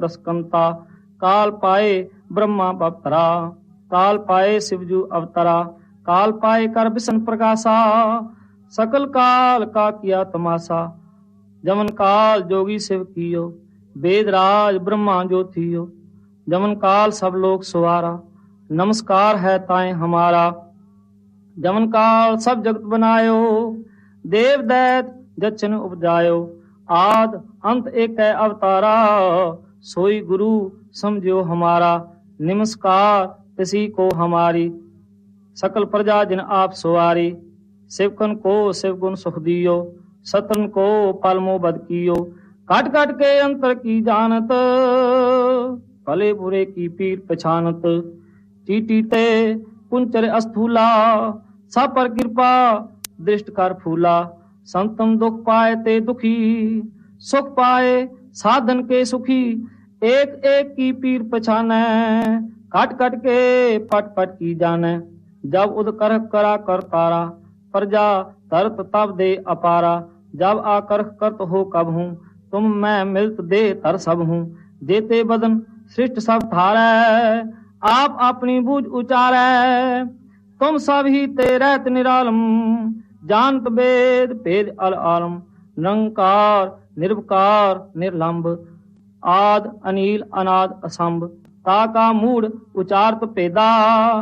दसकंता। काल पाए ब्रह्मा बवतरा, काल पाए शिवजू अवतरा। काल पाए कर बिशन प्रकाशा, सकल काल का किया तमाशा। जमन काल जोगी शिव कियो, वेद राज ब्रह्मा जो थियो। जमन काल सब लोग सुवारा, नमस्कार है ताए हमारा। जमन काल सब जगत बनायो, देव दैत जचन उपजायो। आद अंत एक है अवतारा, सोई गुरु समझो हमारा। नमस्कार किसी को हमारी, सकल प्रजा जिन आप सुवारी। शिवकन को शिव गुण सुख दियो, सतन को पालमो बद कियो। काट काट के अंतर की जानत, भले बुरे की पीर पछानत। टीटी ते कुंचर अस्थूला, सब पर कृपा दृष्ट कर फूला। संतम दुख पाए ते दुखी, सुख पाए साधन के सुखी। एक एक की पीर पछाने, काट काट के पट पट की जाने। जब उद कर करा कर तारा, प्रजा तरत तब दे अपारा। जब आकर करत हो कब हूँ, तुम मैं मिलत दे तर सब हूँ। देते बदन सृष्ट सब थारै, आप अपनी बूझ उचारै। तुम सब ही ते रहत निरालम, जानत वेद भेद अल आलम। निरंकार निर्विकार निर्लंब, आद अनील अनाद असंभ। ताका मूड उचारत पेदा,